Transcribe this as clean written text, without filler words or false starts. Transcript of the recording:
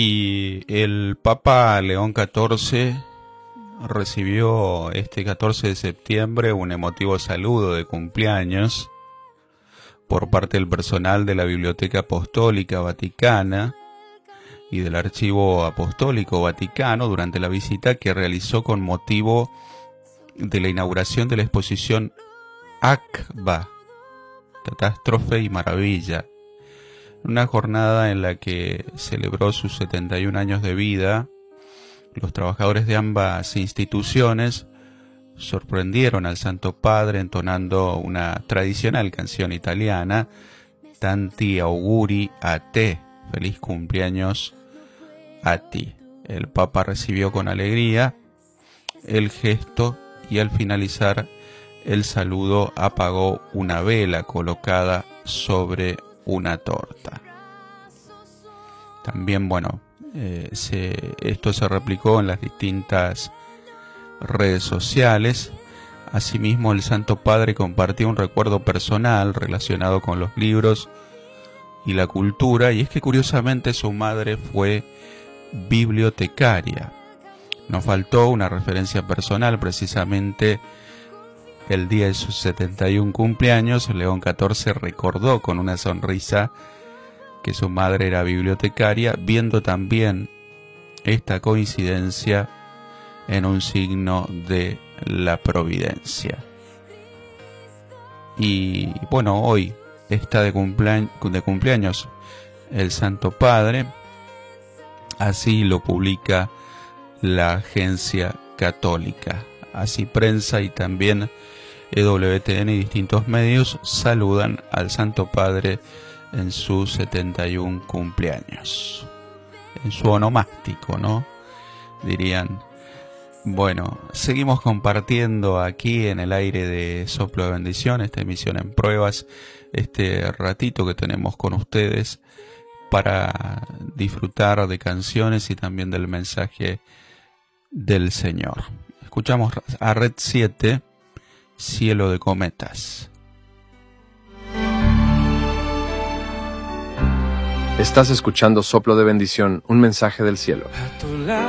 Y el Papa León XIV recibió este 14 de septiembre un emotivo saludo de cumpleaños por parte del personal de la Biblioteca Apostólica Vaticana y del Archivo Apostólico Vaticano durante la visita que realizó con motivo de la inauguración de la exposición ACBA, Catástrofe y Maravilla, una jornada en la que celebró sus 71 años de vida. Los trabajadores de ambas instituciones sorprendieron al Santo Padre entonando una tradicional canción italiana, Tanti auguri a te, feliz cumpleaños a ti. El Papa recibió con alegría el gesto y al finalizar el saludo apagó una vela colocada sobre una torta. También, esto se replicó en las distintas redes sociales. Asimismo, el Santo Padre compartió un recuerdo personal relacionado con los libros y la cultura, y es que curiosamente su madre fue bibliotecaria. No faltó una referencia personal. Precisamente el día de sus 71 cumpleaños, León XIV recordó con una sonrisa que su madre era bibliotecaria, viendo también esta coincidencia en un signo de la providencia. Y hoy está de cumpleaños el Santo Padre, así lo publica la Agencia Católica. Así Prensa y también EWTN y distintos medios saludan al Santo Padre en sus 71 cumpleaños. En su onomástico, ¿no? Dirían. Seguimos compartiendo aquí en el aire de Soplo de Bendición, esta emisión en pruebas, este ratito que tenemos con ustedes para disfrutar de canciones y también del mensaje del Señor. Escuchamos a Red 7, Cielo de Cometas. Estás escuchando Soplo de Bendición, un mensaje del cielo.